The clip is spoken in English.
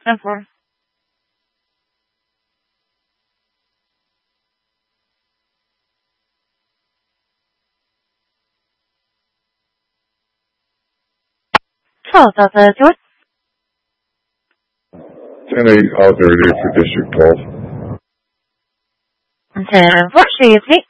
Ever. Twelve of the George. 10-8 out there for District 12. 10-4, she is me.